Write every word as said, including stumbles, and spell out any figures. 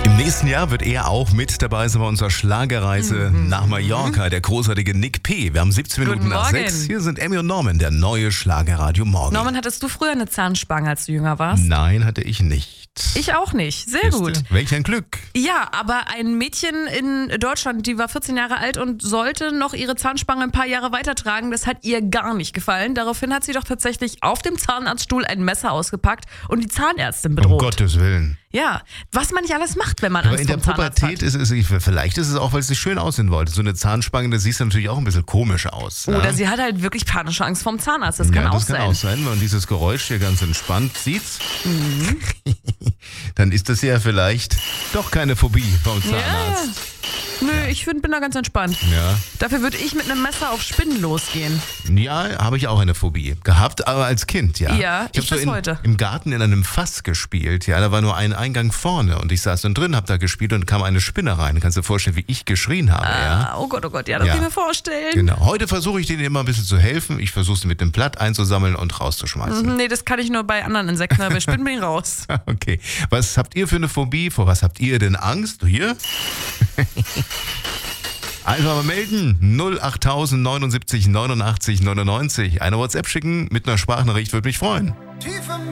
Im nächsten Jahr wird er auch mit dabei sein bei unserer Schlagerreise mhm. nach Mallorca, der großartige Nick P. Wir haben siebzehn Minuten nach sechs. Hier sind Emmy und Norman, der neue Schlagerradio Morgen. Norman, hattest du früher eine Zahnspange, als du jünger warst? Nein, hatte ich nicht. Ich auch nicht. Sehr Siehste? gut. Welch ein Glück. Ja, aber ein Mädchen in Deutschland, die war vierzehn Jahre alt und sollte noch ihre Zahnspange ein paar Jahre weitertragen. Das hat ihr gar nicht gefallen. Daraufhin hat sie doch tatsächlich auf dem Zahnarztstuhl ein Messer ausgepackt und die Zahnärztin bedroht. Um Gottes Willen. Ja, was man nicht alles macht, wenn man Aber Angst in der vom Zahnarzt Pubertät hat. ist es, vielleicht ist es auch, weil sie schön aussehen wollte. So eine Zahnspange, da siehst du natürlich auch ein bisschen komisch aus. Oder ja? sie hat halt wirklich panische Angst vorm Zahnarzt. Das kann ja, auch das sein. kann auch sein, wenn man dieses Geräusch hier ganz entspannt sieht. Mhm. Dann ist das ja vielleicht doch keine Phobie vom Zahnarzt. Ja. Nö, ja. ich find, bin da ganz entspannt. Ja. Dafür würde ich mit einem Messer auf Spinnen losgehen. Ja, habe ich auch eine Phobie gehabt, aber als Kind, ja. Ja, ich, ich habe so in, heute. im Garten in einem Fass gespielt. Ja, da war nur ein Eingang vorne und ich saß dann drin, habe da gespielt und kam eine Spinne rein. Kannst du dir vorstellen, wie ich geschrien habe, ah, ja? Oh Gott, oh Gott, ja, das ja. kann ich mir vorstellen. Genau. Heute versuche ich denen immer ein bisschen zu helfen. Ich versuche sie mit dem Blatt einzusammeln und rauszuschmeißen. Mhm, nee, das kann ich nur bei anderen Insekten, aber bei Spinnen bin ich raus. Okay. Was habt ihr für eine Phobie? Vor was habt ihr denn Angst? Hier? Einfach mal melden. null acht neunundsiebzig neunundachtzig neunundneunzig. Eine WhatsApp schicken mit einer Sprachnachricht würde mich freuen.